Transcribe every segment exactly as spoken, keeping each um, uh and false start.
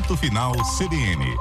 Ponto Final C B N.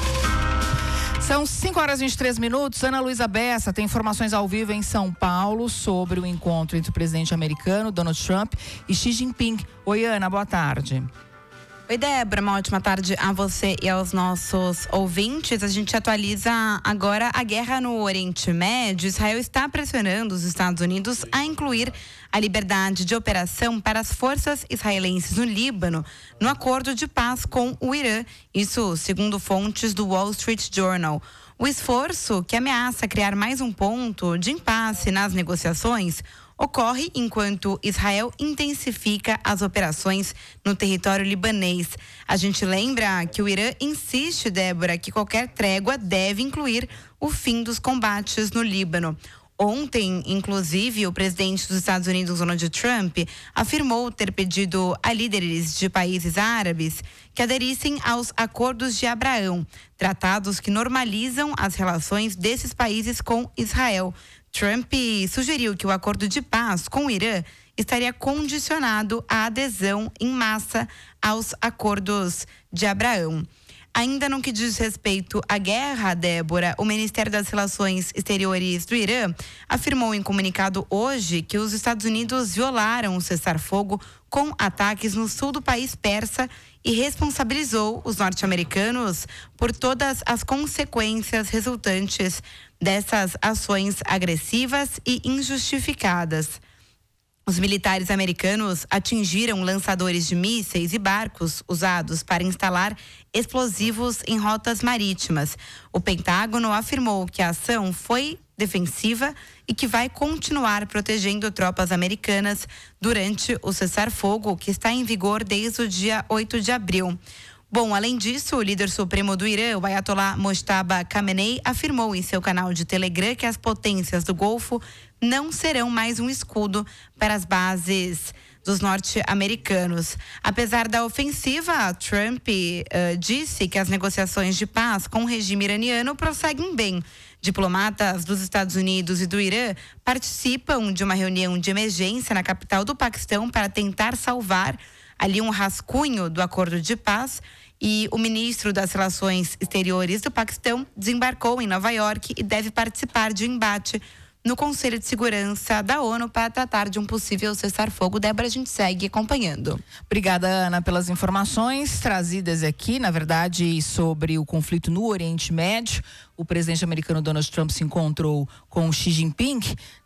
São cinco horas e vinte e três minutos. Ana Luísa Bessa tem informações ao vivo em São Paulo sobre o encontro entre o presidente americano, Donald Trump, e Xi Jinping. Oi, Ana, boa tarde. Oi, Débora, uma ótima tarde a você e aos nossos ouvintes. A gente atualiza agora a guerra no Oriente Médio. Israel está pressionando os Estados Unidos a incluir a liberdade de operação para as forças israelenses no Líbano, no acordo de paz com o Irã. Isso segundo fontes do Wall Street Journal. O esforço, que ameaça criar mais um ponto de impasse nas negociações, ocorre enquanto Israel intensifica as operações no território libanês. A gente lembra que o Irã insiste, Débora, que qualquer trégua deve incluir o fim dos combates no Líbano. Ontem, inclusive, o presidente dos Estados Unidos, Donald Trump, afirmou ter pedido a líderes de países árabes que aderissem aos Acordos de Abraão, tratados que normalizam as relações desses países com Israel. Trump sugeriu que o acordo de paz com o Irã estaria condicionado à adesão em massa aos Acordos de Abraão. Ainda no que diz respeito à guerra, Débora, o Ministério das Relações Exteriores do Irã afirmou em comunicado hoje que os Estados Unidos violaram o cessar-fogo com ataques no sul do país persa e responsabilizou os norte-americanos por todas as consequências resultantes dessas ações agressivas e injustificadas. Os militares americanos atingiram lançadores de mísseis e barcos usados para instalar explosivos em rotas marítimas. O Pentágono afirmou que a ação foi defensiva e que vai continuar protegendo tropas americanas durante o cessar-fogo que está em vigor desde o dia oito de abril. Bom, além disso, o líder supremo do Irã, o Ayatollah Mojtaba Khamenei, afirmou em seu canal de Telegram que as potências do Golfo não serão mais um escudo para as bases dos norte-americanos. Apesar da ofensiva, Trump uh, disse que as negociações de paz com o regime iraniano prosseguem bem. Diplomatas dos Estados Unidos e do Irã participam de uma reunião de emergência na capital do Paquistão para tentar salvar ali um rascunho do acordo de paz, e o ministro das Relações Exteriores do Paquistão desembarcou em Nova York e deve participar de um embate no Conselho de Segurança da ONU para tratar de um possível cessar-fogo. Débora, a gente segue acompanhando. Obrigada, Ana, pelas informações trazidas aqui, na verdade, sobre o conflito no Oriente Médio. O presidente americano Donald Trump se encontrou com Xi Jinping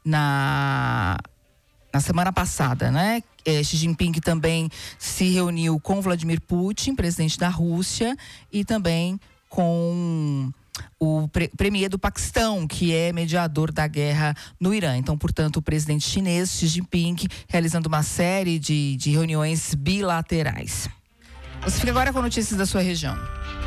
na... Na semana passada, né? É, Xi Jinping também se reuniu com Vladimir Putin, presidente da Rússia, e também com o pre- premier do Paquistão, que é mediador da guerra no Irã. Então, portanto, o presidente chinês, Xi Jinping, realizando uma série de, de reuniões bilaterais. Você fica agora com notícias da sua região.